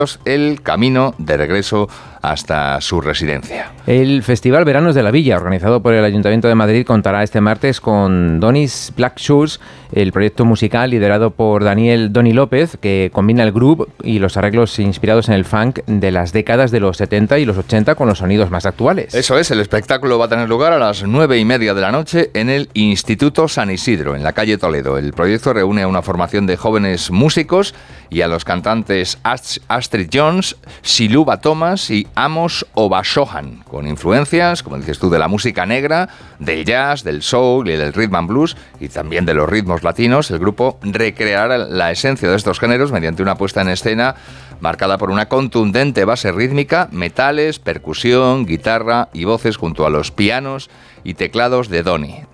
el camino de regreso hasta su residencia. El Festival Veranos de la Villa, organizado por el Ayuntamiento de Madrid, contará este martes con Donny's Black Shoes, el proyecto musical liderado por Donny López, que combina el groove y los arreglos inspirados en el funk de las décadas de los 70 y los 80 con los sonidos más actuales. Eso es, el espectáculo va a tener lugar a las 9:30 de la noche en el Instituto San Isidro, en la calle Toledo. El proyecto reúne a una formación de jóvenes músicos y a los cantantes Astrid Jones, Shiluba Thomas y Amos Obashohan, con influencias, como dices tú, de la música negra, del jazz, del soul y del rhythm and blues, y también de los ritmos latinos. El grupo recreará la esencia de estos géneros mediante una puesta en escena marcada por una contundente base rítmica, metales, percusión, guitarra y voces junto a los pianos y teclados de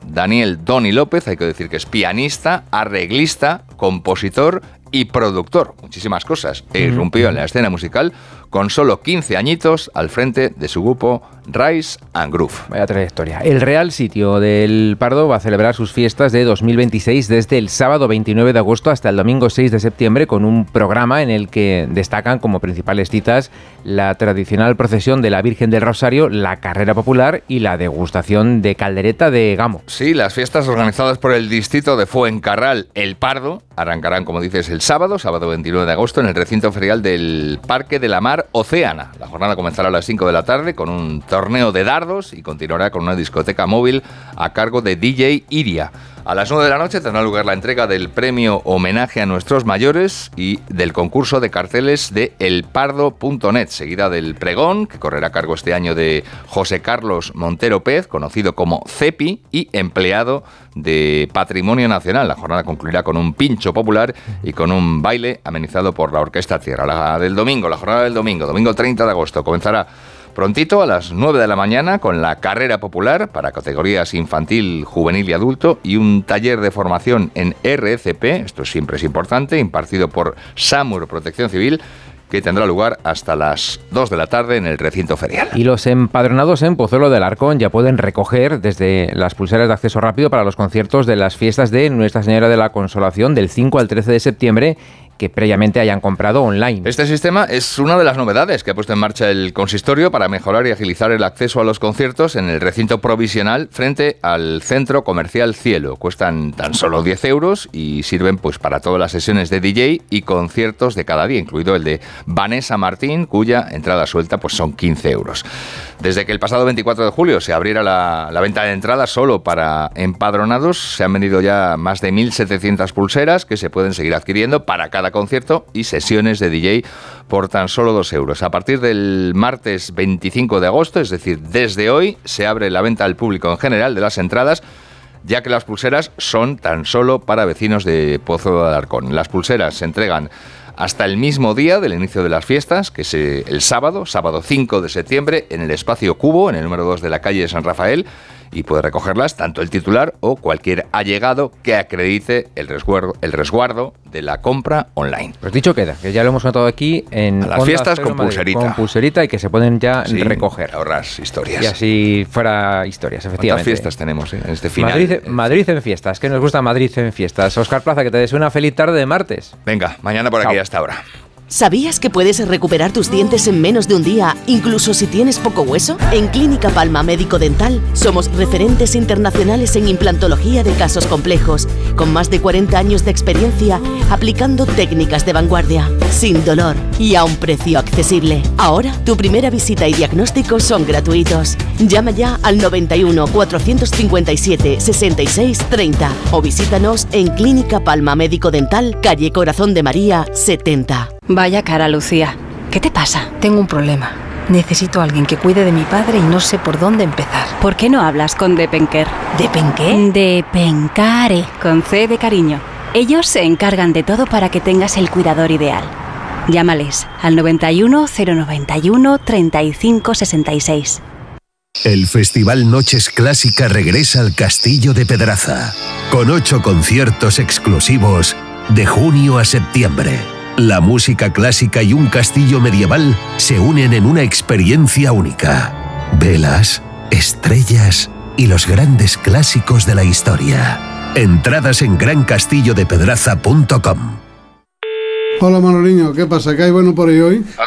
Donny López, hay que decir que es pianista, arreglista, compositor y productor, muchísimas cosas. Irrumpió en la escena musical con solo 15 añitos al frente de su grupo Rise and Groove. Vaya trayectoria. El Real Sitio del Pardo va a celebrar sus fiestas de 2026 desde el sábado 29 de agosto hasta el domingo 6 de septiembre con un programa en el que destacan como principales citas la tradicional procesión de la Virgen del Rosario, la carrera popular y la degustación de caldereta de gamo. Sí, las fiestas organizadas por el distrito de Fuencarral El Pardo arrancarán, como dices, el sábado 29 de agosto en el recinto ferial del Parque de la Mar Océana. La jornada comenzará a las 5 de la tarde con un torneo de dardos y continuará con una discoteca móvil a cargo de DJ Iria. A las 9 de la noche tendrá lugar la entrega del premio Homenaje a Nuestros Mayores y del concurso de carteles de elpardo.net, seguida del pregón, que correrá a cargo este año de José Carlos Montero Pez, conocido como Cepi y empleado de Patrimonio Nacional. La jornada concluirá con un pincho popular y con un baile amenizado por la Orquesta Tierra. La jornada del domingo 30 de agosto, comenzará prontito a las 9 de la mañana con la carrera popular para categorías infantil, juvenil y adulto y un taller de formación en RCP, esto siempre es importante, impartido por SAMUR Protección Civil, que tendrá lugar hasta las 2 de la tarde en el recinto ferial. Y los empadronados en Pozuelo del Arcón ya pueden recoger desde las pulseras de acceso rápido para los conciertos de las fiestas de Nuestra Señora de la Consolación del 5 al 13 de septiembre, que previamente hayan comprado online. Este sistema es una de las novedades que ha puesto en marcha el consistorio para mejorar y agilizar el acceso a los conciertos en el recinto provisional frente al Centro Comercial Cielo. Cuestan tan solo 10 euros y sirven pues para todas las sesiones de DJ y conciertos de cada día, incluido el de Vanessa Martín, cuya entrada suelta pues son 15 euros. Desde que el pasado 24 de julio se abriera la venta de entradas solo para empadronados, se han vendido ya más de 1.700 pulseras que se pueden seguir adquiriendo para cada concierto y sesiones de DJ por tan solo 2 euros. A partir del martes 25 de agosto, es decir, desde hoy, se abre la venta al público en general de las entradas, ya que las pulseras son tan solo para vecinos de Pozuelo de Alarcón. Las pulseras se entregan hasta el mismo día del inicio de las fiestas, que es el sábado 5 de septiembre, en el Espacio Cubo, en el número 2 de la calle de San Rafael, y puede recogerlas tanto el titular o cualquier allegado que acredite el resguardo de la compra online. Pues dicho queda, que ya lo hemos notado aquí en a las fiestas con pulserita. Con pulserita y que se pueden ya recoger. Ahorras historias. Y así fuera historias, efectivamente. ¿Cuántas fiestas tenemos en este final? Madrid en fiestas, que nos gusta Madrid en fiestas. Óscar Plaza, que te deseo una feliz tarde de martes. Venga, mañana por aquí. Chao. Hasta ahora. ¿Sabías que puedes recuperar tus dientes en menos de un día, incluso si tienes poco hueso? En Clínica Palma Médico Dental somos referentes internacionales en implantología de casos complejos, con más de 40 años de experiencia aplicando técnicas de vanguardia, sin dolor y a un precio accesible. Ahora, tu primera visita y diagnóstico son gratuitos. Llama ya al 91 457 66 30 o visítanos en Clínica Palma Médico Dental, calle Corazón de María 70. Vaya cara, Lucía. ¿Qué te pasa? Tengo un problema. Necesito a alguien que cuide de mi padre y no sé por dónde empezar. ¿Por qué no hablas con Depenker? ¿Depenqué? Depencare, con C de cariño. Ellos se encargan de todo para que tengas el cuidador ideal. Llámales al 91 091 35 66. El Festival Noches Clásica regresa al Castillo de Pedraza, con 8 conciertos exclusivos de junio a septiembre. La música clásica y un castillo medieval se unen en una experiencia única. Velas, estrellas y los grandes clásicos de la historia. Entradas en grancastillodepedraza.com. Hola Manoliño, ¿qué pasa? ¿Qué hay bueno por ahí hoy?